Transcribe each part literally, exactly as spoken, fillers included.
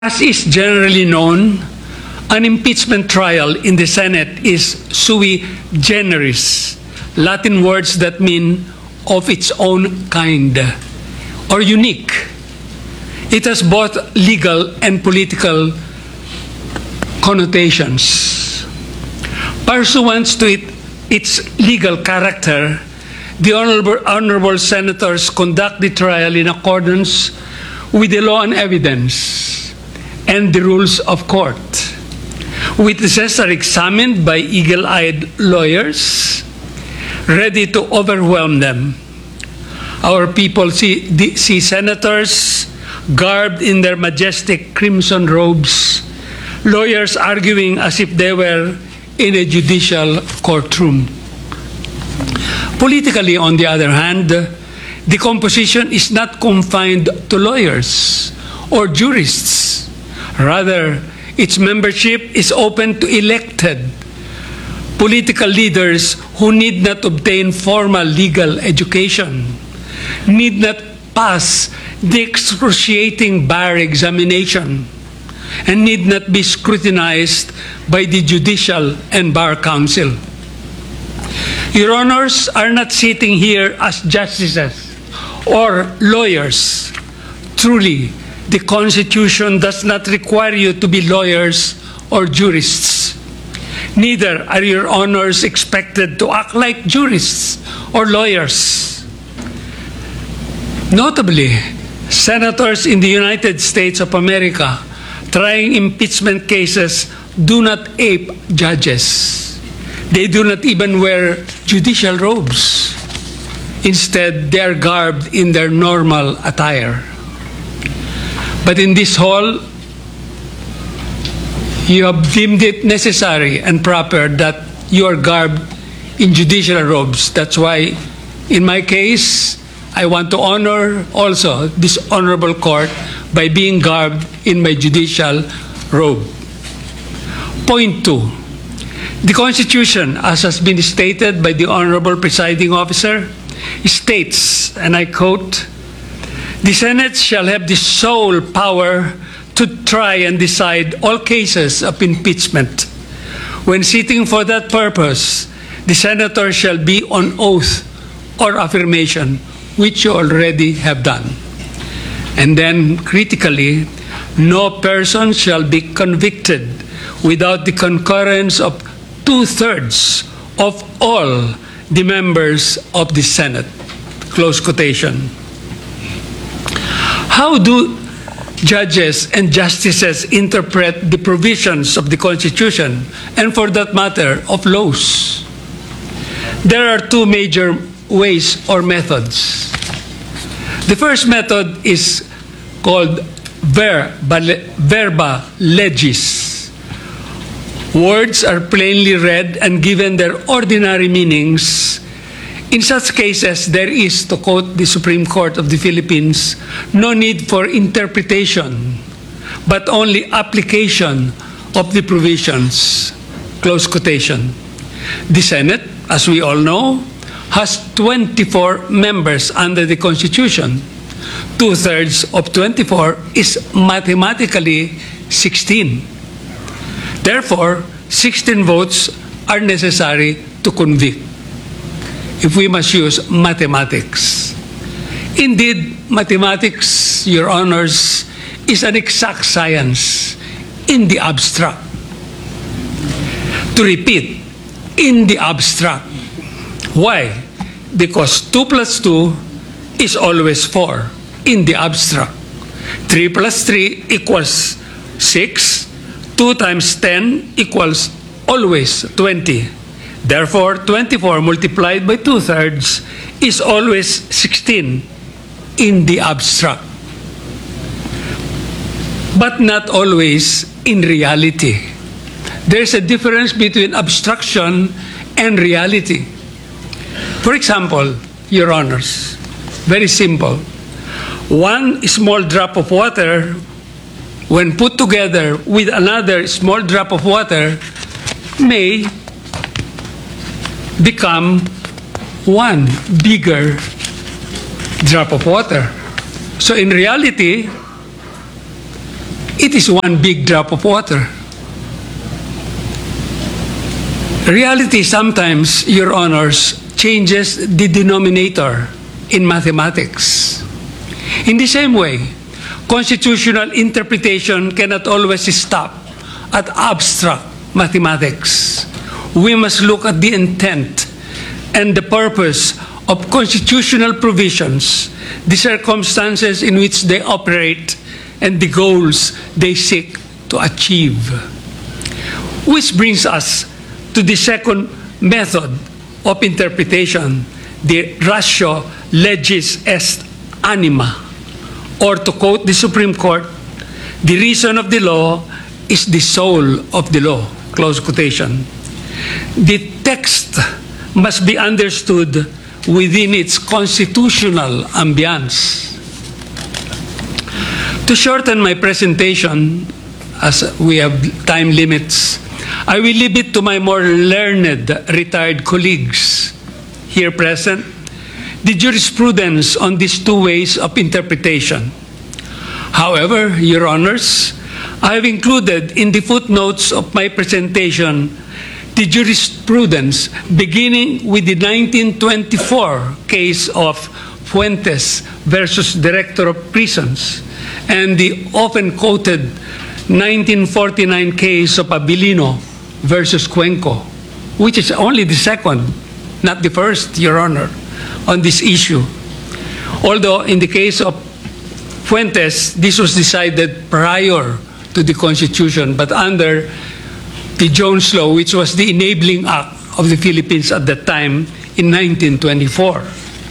As is generally known, an impeachment trial in the Senate is sui generis, Latin words that mean of its own kind or unique. It has both legal and political connotations. Pursuant to it, its legal character, the honorable, honorable senators conduct the trial in accordance with the law and evidence and the rules of court. Witnesses are examined by eagle-eyed lawyers, ready to overwhelm them. Our people see, see senators garbed in their majestic crimson robes, lawyers arguing as if they were in a judicial courtroom. Politically, on the other hand, the composition is not confined to lawyers or jurists. Rather, its membership is open to elected political leaders who need not obtain formal legal education, need not pass the excruciating bar examination, and need not be scrutinized by the Judicial and Bar Council. Your Honors are not sitting here as justices or lawyers. Truly, the Constitution does not require you to be lawyers or jurists. Neither are your honors expected to act like jurists or lawyers. Notably, senators in the United States of America trying impeachment cases do not ape judges. They do not even wear judicial robes. Instead, they are garbed in their normal attire. But in this hall, you have deemed it necessary and proper that you are garbed in judicial robes. That's why, in my case, I want to honor also this honorable court by being garbed in my judicial robe. Point two. The Constitution, as has been stated by the Honorable Presiding Officer, states, and I quote, "The Senate shall have the sole power to try and decide all cases of impeachment. When sitting for that purpose, the senator shall be on oath or affirmation," which you already have done. And then, critically, "No person shall be convicted without the concurrence of two-thirds of all the members of the Senate." Close quotation. How do judges and justices interpret the provisions of the Constitution, and for that matter, of laws? There are two major ways or methods. The first method is called verba, verba legis. Words are plainly read and given their ordinary meanings. In such cases, there is, to quote the Supreme Court of the Philippines, no need for interpretation, but only application of the provisions. Close quotation. The Senate, as we all know, has twenty-four members under the Constitution. Two-thirds of twenty-four is mathematically sixteen. Therefore, sixteen votes are necessary to convict, if we must use mathematics. Indeed, mathematics, Your Honors, is an exact science in the abstract. To repeat, in the abstract. Why? Because two plus two is always four in the abstract. three plus three equals six. two times ten equals always twenty. Therefore, twenty-four multiplied by two-thirds is always sixteen in the abstract. But not always in reality. There's a difference between abstraction and reality. For example, Your Honors, very simple. One small drop of water, when put together with another small drop of water, may become one bigger drop of water. So in reality, it is one big drop of water. Reality sometimes, Your Honors, changes the denominator in mathematics. In the same way, constitutional interpretation cannot always stop at abstract mathematics. We must look at the intent and the purpose of constitutional provisions, the circumstances in which they operate, and the goals they seek to achieve. Which brings us to the second method of interpretation, the ratio legis est anima, or to quote the Supreme Court, the reason of the law is the soul of the law, close quotation. The text must be understood within its constitutional ambiance. To shorten my presentation, as we have time limits, I will leave it to my more learned retired colleagues here present, the jurisprudence on these two ways of interpretation. However, Your Honors, I have included in the footnotes of my presentation the jurisprudence beginning with the nineteen twenty-four case of Fuentes versus Director of Prisons and the often quoted nineteen forty-nine case of Abilino versus Cuenco, which is only the second, not the first, Your Honor, on this issue. Although in the case of Fuentes, this was decided prior to the Constitution, but under the Jones Law, which was the enabling act of the Philippines at that time in nineteen twenty-four.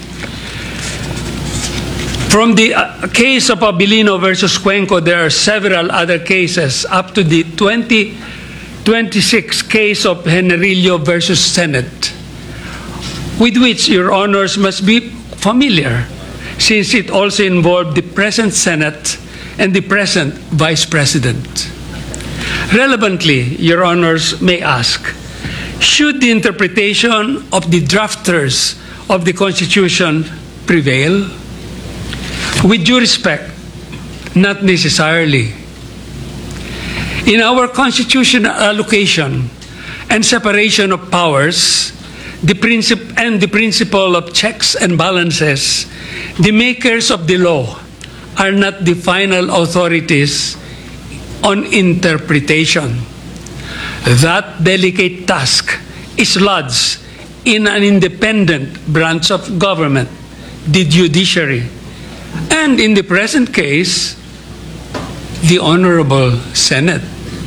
From the uh, case of Abilino versus Cuenco, there are several other cases up to the twenty twenty-six case of Generillo versus Senate, with which Your Honors must be familiar, since it also involved the present Senate and the present Vice President. Relevantly, Your Honors may ask, should the interpretation of the drafters of the Constitution prevail? With due respect, not necessarily. In our constitutional allocation and separation of powers, the principle and the principle of checks and balances, the makers of the law are not the final authorities on interpretation. That delicate task is lodged in an independent branch of government, the judiciary, and in the present case, the Honorable Senate.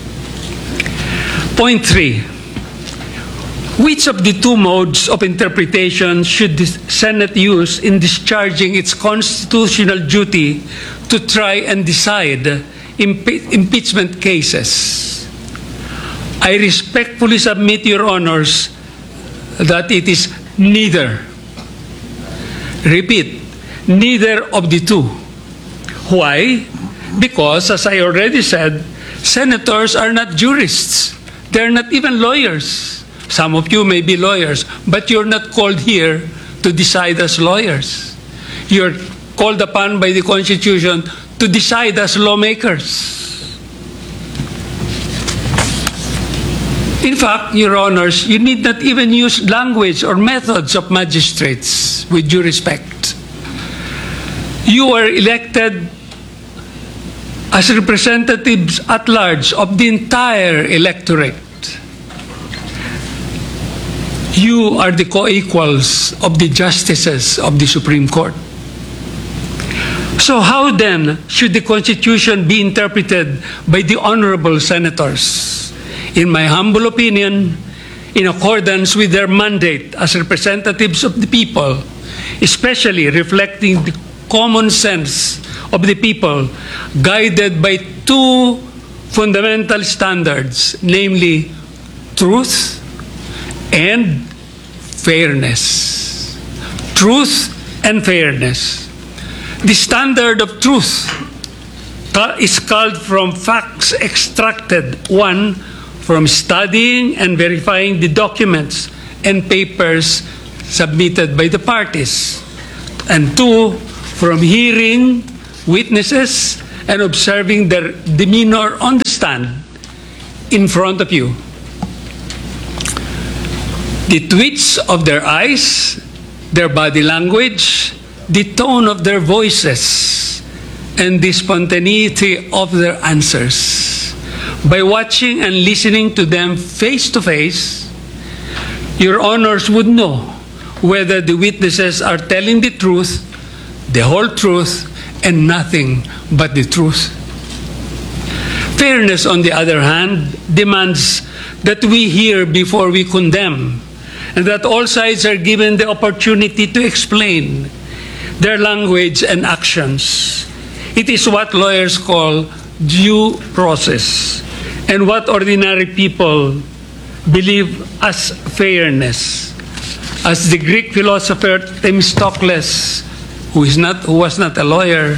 Point three. Which of the two modes of interpretation should the Senate use in discharging its constitutional duty to try and decide impe impeachment cases? I respectfully submit, Your Honors, that it is neither. Repeat, neither of the two. Why? Because, as I already said, senators are not jurists. They're not even lawyers. Some of you may be lawyers, but you're not called here to decide as lawyers. You're called upon by the Constitution to decide as lawmakers. In fact, Your Honors, you need not even use language or methods of magistrates, with due respect. You are elected as representatives at large of the entire electorate. You are the co-equals of the justices of the Supreme Court. So how then should the Constitution be interpreted by the honorable senators? In my humble opinion, in accordance with their mandate as representatives of the people, especially reflecting the common sense of the people, guided by two fundamental standards, namely truth and fairness. Truth and fairness. The standard of truth is called from facts extracted, one, from studying and verifying the documents and papers submitted by the parties, and two, from hearing witnesses and observing their demeanor on the stand in front of you. The twitch of their eyes, their body language, the tone of their voices, and the spontaneity of their answers. By watching and listening to them face to face, your honors would know whether the witnesses are telling the truth, the whole truth, and nothing but the truth. Fairness, on the other hand, demands that we hear before we condemn, and that all sides are given the opportunity to explain their language and actions. It is what lawyers call due process, and what ordinary people believe as fairness. As the Greek philosopher Themistocles, who is not who was not a lawyer,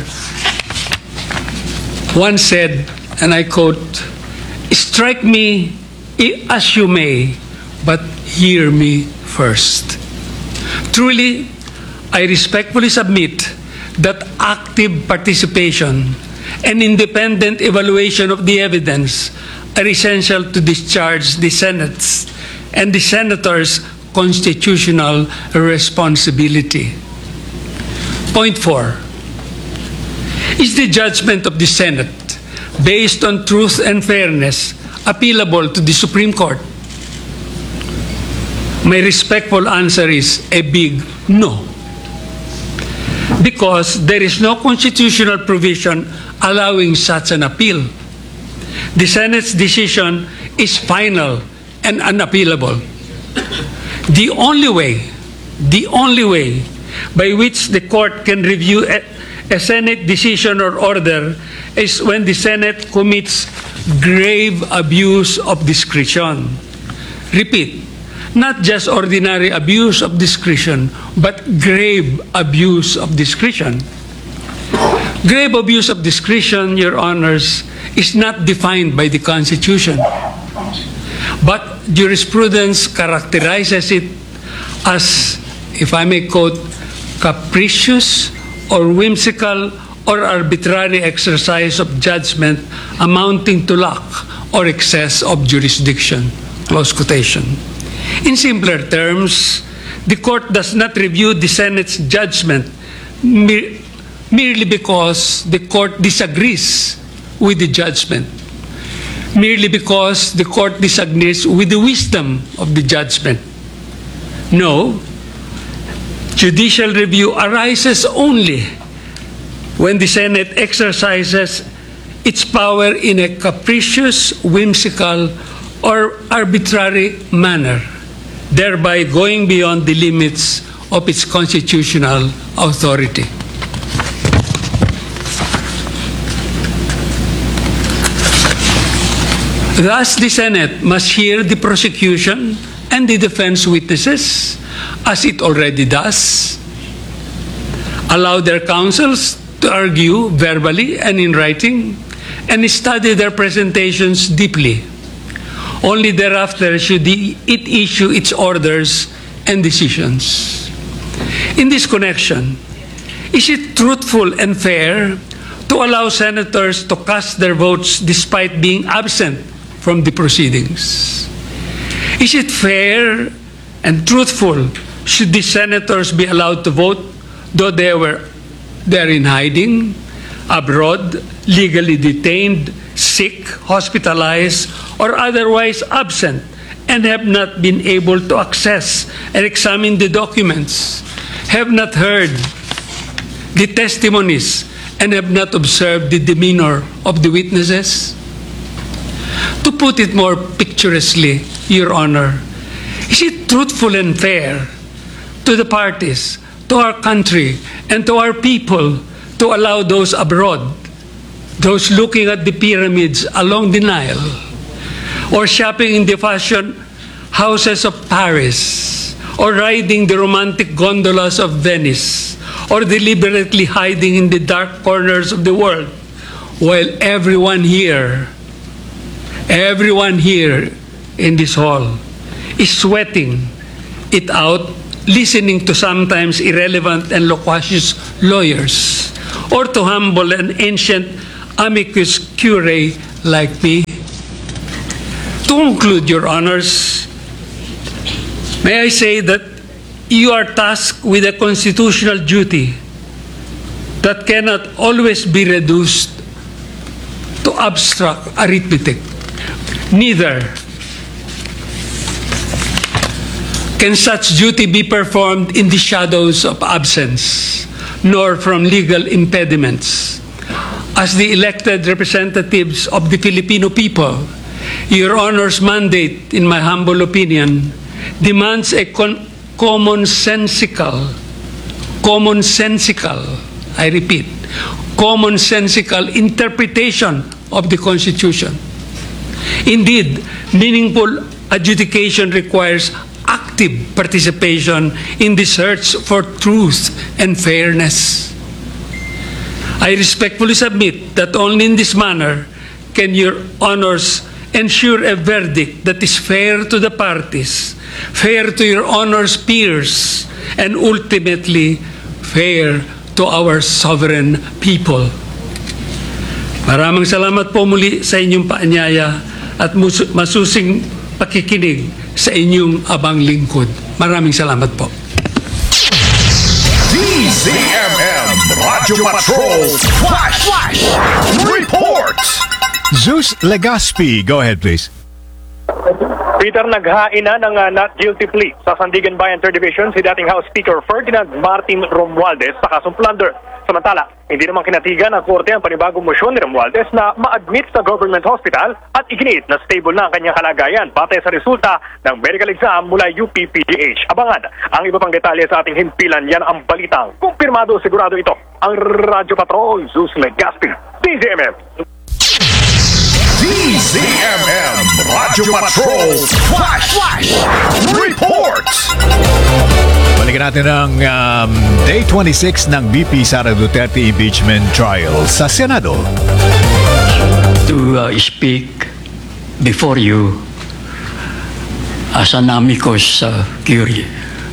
once said, and I quote, "Strike me as you may, but hear me first." Truly, I respectfully submit that active participation and independent evaluation of the evidence are essential to discharge the Senate's and the Senators' constitutional responsibility. Point four. Is the judgment of the Senate, based on truth and fairness, appealable to the Supreme Court? My respectful answer is a big no. Because there is no constitutional provision allowing such an appeal. The Senate's decision is final and unappealable. The only way, the only way by which the court can review a, a Senate decision or order is when the Senate commits grave abuse of discretion. Repeat, not just ordinary abuse of discretion, but grave abuse of discretion. Grave abuse of discretion, Your Honors, is not defined by the Constitution, but jurisprudence characterizes it as, if I may quote, capricious or whimsical or arbitrary exercise of judgment amounting to lack or excess of jurisdiction. Close quotation. In simpler terms, the court does not review the Senate's judgment mere, merely because the court disagrees with the judgment, merely because the court disagrees with the wisdom of the judgment. No, judicial review arises only when the Senate exercises its power in a capricious, whimsical, or arbitrary manner, thereby going beyond the limits of its constitutional authority. Thus, the Senate must hear the prosecution and the defense witnesses, as it already does, allow their counsels to argue verbally and in writing, and study their presentations deeply. Only thereafter should it issue its orders and decisions. In this connection, is it truthful and fair to allow senators to cast their votes despite being absent from the proceedings? Is it fair and truthful should the senators be allowed to vote though they were they're in hiding, abroad, legally detained, sick, hospitalized, or otherwise absent, and have not been able to access and examine the documents, have not heard the testimonies, and have not observed the demeanor of the witnesses? To put it more picturesquely, Your Honor, is it truthful and fair to the parties, to our country, and to our people to allow those abroad, those looking at the pyramids along the Nile, or shopping in the fashion houses of Paris, or riding the romantic gondolas of Venice, or deliberately hiding in the dark corners of the world, while everyone here, everyone here in this hall is sweating it out, listening to sometimes irrelevant and loquacious lawyers, or to humble and ancient amicus curiae like me. To conclude, Your Honors, may I say that you are tasked with a constitutional duty that cannot always be reduced to abstract arithmetic. Neither can such duty be performed in the shadows of absence, nor from legal impediments. As the elected representatives of the Filipino people, Your Honor's mandate, in my humble opinion, demands a con- commonsensical, commonsensical, I repeat, commonsensical interpretation of the Constitution. Indeed, meaningful adjudication requires active participation in the search for truth and fairness. I respectfully submit that only in this manner can Your Honors ensure a verdict that is fair to the parties, fair to Your Honor's peers, and ultimately fair to our sovereign people. Maraming salamat po muli sa inyong paanyaya at masusing pakikinig sa inyong abang lingkod. Maraming salamat po. D Z M M Radio Patrol Flash, Flash Report. Zeus Legaspi, go ahead please. Peter, naghain na ng uh, not guilty plea sa Sandigan Bayan third Division si dating House Speaker Ferdinand Martin Romualdez sa kasong plunder. Samantala, hindi naman kinatigan ng korte ang panibagong mosyon ni Romualdez na ma-admit sa government hospital at iginiit na stable na ang kanyang kalagayan batay sa resulta ng medical exam mula U P P G H. Abangan ang iba pang detalye sa ating himpilan. Yan ang balitang kumpirmado, sigurado ito. Ang Radyo Patrol, Zeus Legaspi, D Z M M. D Z M M Radio Patrol Flash, Flash Report. Balikan natin ang um, Day twenty-six ng V P Sara Duterte impeachment trial sa Senado. To uh, speak before you as an amicus uh, curiae.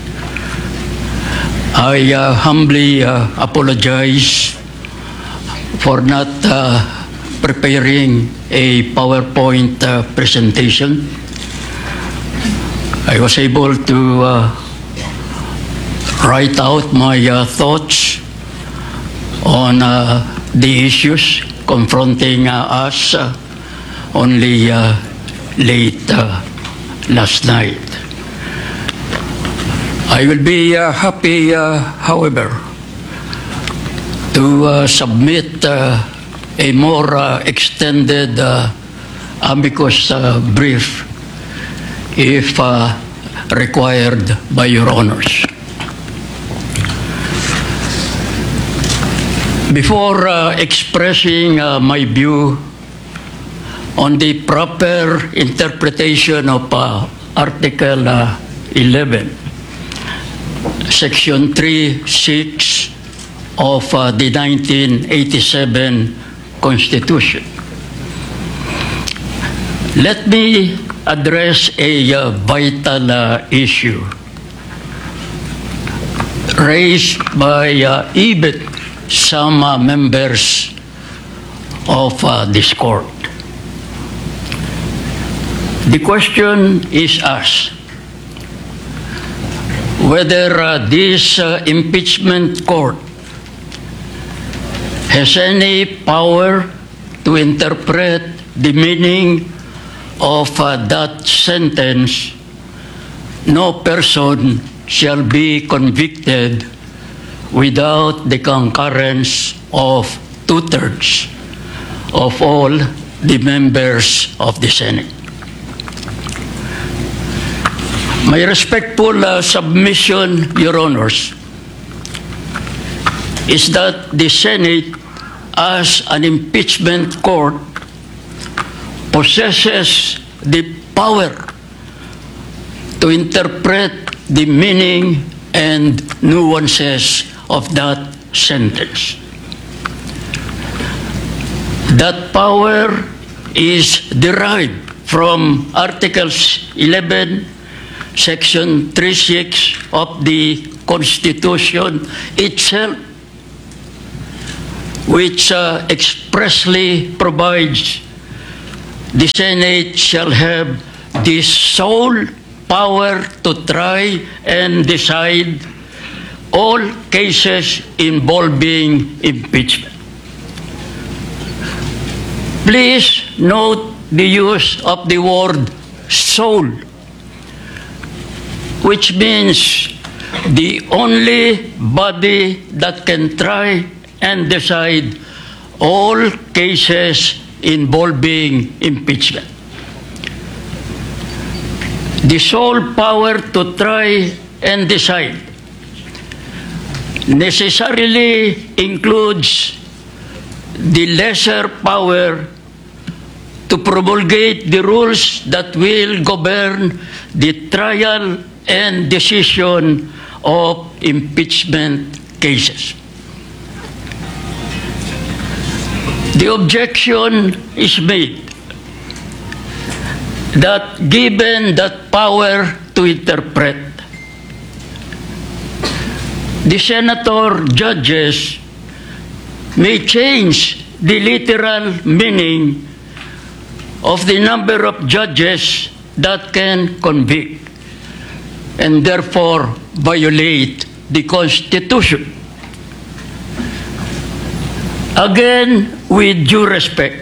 I uh, humbly uh, apologize for not uh, preparing a PowerPoint uh, presentation. I was able to uh, write out my uh, thoughts on uh, the issues confronting uh, us uh, only uh, late uh, last night. I will be uh, happy, uh, however, to uh, submit uh, a more uh, extended uh, amicus uh, brief if uh, required by Your Honors. Before uh, expressing uh, my view on the proper interpretation of uh, Article uh, eleven, Section three six of uh, the nineteen eighty-seven Constitution, let me address a uh, vital uh, issue raised by uh, even some uh, members of uh, this court. The question is asked whether uh, this uh, impeachment court has any power to interpret the meaning of uh, that sentence, no person shall be convicted without the concurrence of two-thirds of all the members of the Senate. My respectful uh, submission, Your Honors, is that the Senate, as an impeachment court, possesses the power to interpret the meaning and nuances of that sentence. That power is derived from Articles eleven, Section three six of the Constitution itself. which uh, expressly provides the Senate shall have the sole power to try and decide all cases involving impeachment. Please note the use of the word sole, which means the only body that can try and decide all cases involving impeachment. The sole power to try and decide necessarily includes the lesser power to promulgate the rules that will govern the trial and decision of impeachment cases. The objection is made that given that power to interpret, the senator judges may change the literal meaning of the number of judges that can convict and therefore violate the Constitution. Again, with due respect,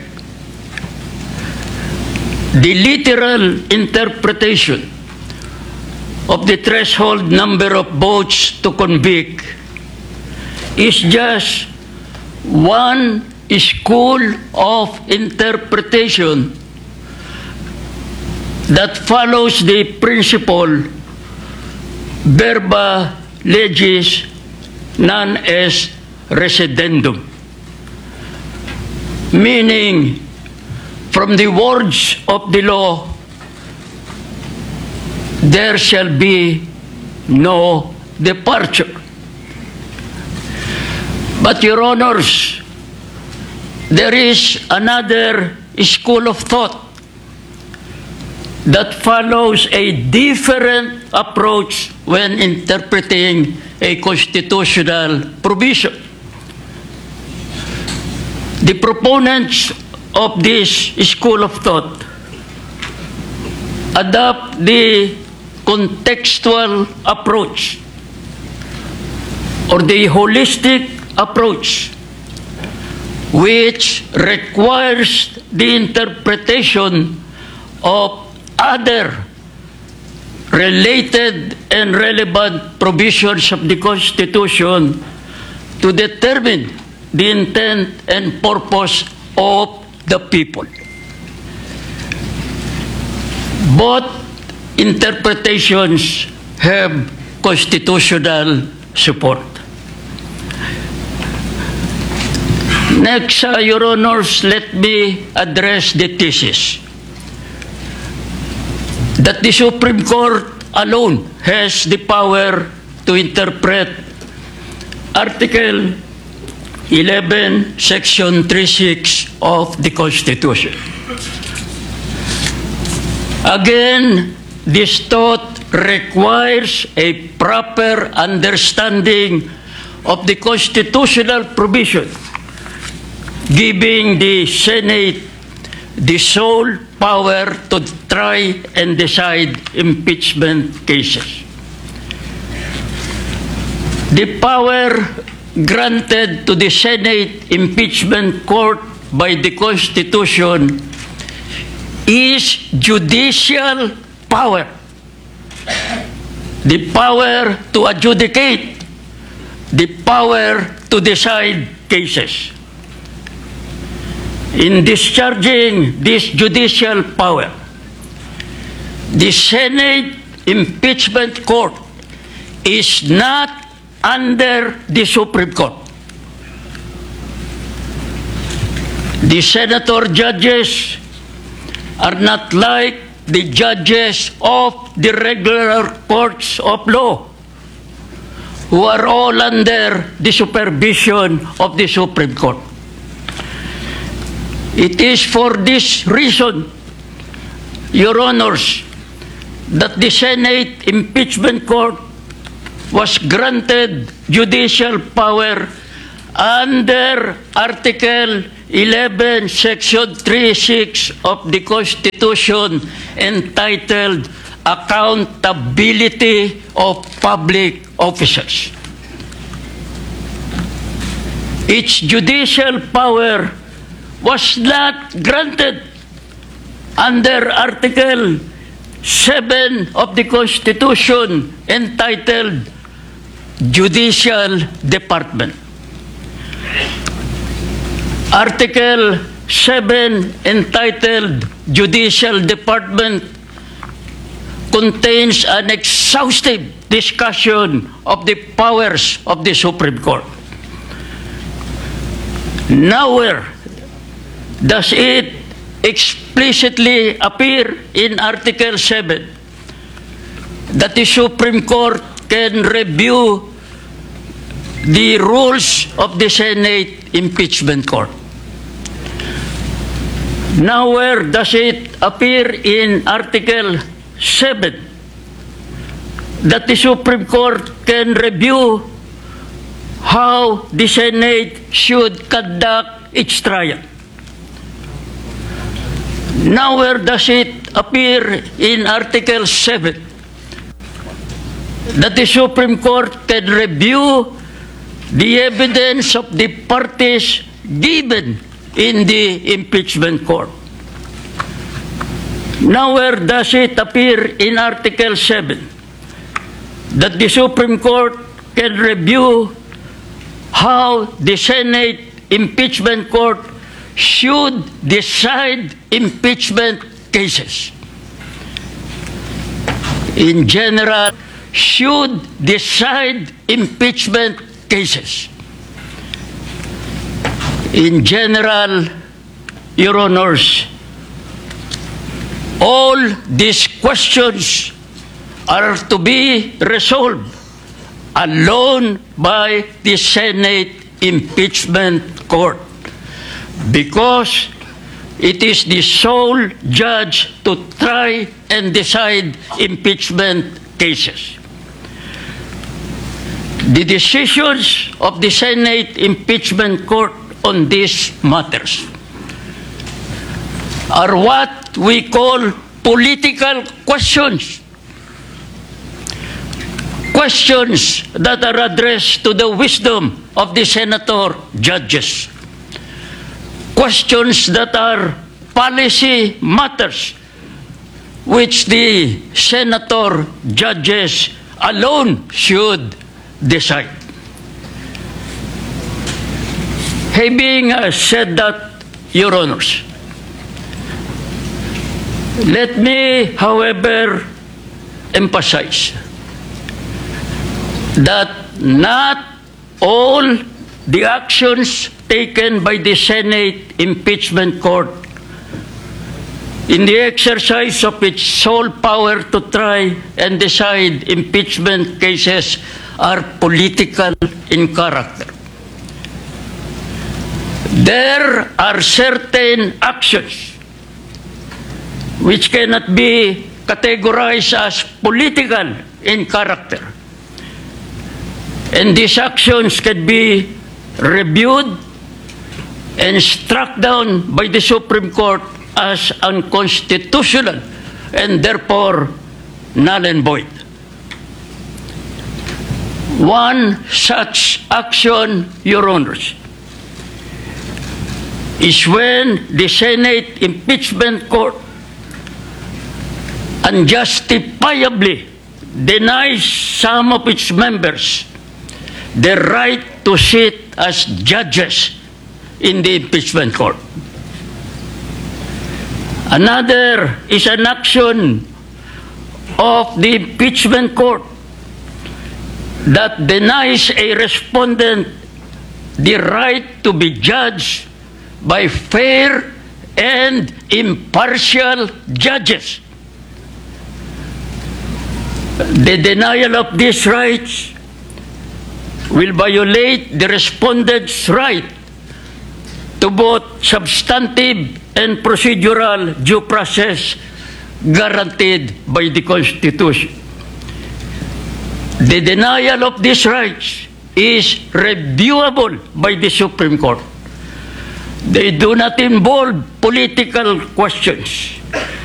the literal interpretation of the threshold number of votes to convict is just one school of interpretation that follows the principle verba legis non est residendum, meaning from the words of the law there shall be no departure. But, Your Honors, there is another school of thought that follows a different approach when interpreting a constitutional provision. The proponents of this school of thought adopt the contextual approach or the holistic approach, which requires the interpretation of other related and relevant provisions of the Constitution to determine the intent and purpose of the people. Both interpretations have constitutional support. Next, uh, Your Honors, let me address the thesis that the Supreme Court alone has the power to interpret Article eleven, Section three six of the Constitution. Again, this thought requires a proper understanding of the constitutional provision giving the Senate the sole power to try and decide impeachment cases. The power granted to the Senate Impeachment Court by the Constitution is judicial power. The power to adjudicate, the power to decide cases. In discharging this judicial power, the Senate Impeachment Court is not under the Supreme Court. The senator judges are not like the judges of the regular courts of law, who are all under the supervision of the Supreme Court. It is for this reason, Your Honors, that the Senate Impeachment Court was granted judicial power under Article eleven, Section three six of the Constitution entitled Accountability of Public Officers. Its judicial power was not granted under Article seven of the Constitution entitled Judicial Department. Article seven entitled Judicial Department contains an exhaustive discussion of the powers of the Supreme Court. Nowhere does it explicitly appear in Article seven that the Supreme Court can review the rules of the Senate Impeachment Court. Nowhere does it appear in Article seven that the Supreme Court can review how the Senate should conduct its trial. Nowhere does it appear in Article seven that the Supreme Court can review the evidence of the parties given in the impeachment court. Nowhere does it appear in Article seven that the Supreme Court can review how the Senate Impeachment Court should decide impeachment cases. In general, should decide impeachment cases. In general, Your Honors, all these questions are to be resolved alone by the Senate Impeachment Court because it is the sole judge to try and decide impeachment cases. The decisions of the Senate Impeachment Court on these matters are what we call political questions. Questions that are addressed to the wisdom of the senator judges. Questions that are policy matters which the senator judges alone should decide. Having uh, said that, Your Honors, let me, however, emphasize that not all the actions taken by the Senate Impeachment Court in the exercise of its sole power to try and decide impeachment cases are political in character. There are certain actions which cannot be categorized as political in character. And these actions can be reviewed and struck down by the Supreme Court as unconstitutional and therefore null and void. One such action, Your Honors, is when the Senate Impeachment Court unjustifiably denies some of its members the right to sit as judges in the impeachment court. Another is an action of the impeachment court that denies a respondent the right to be judged by fair and impartial judges. The denial of these rights will violate the respondent's right to both substantive and procedural due process guaranteed by the Constitution. The denial of these rights is reviewable by the Supreme Court. They do not involve political questions.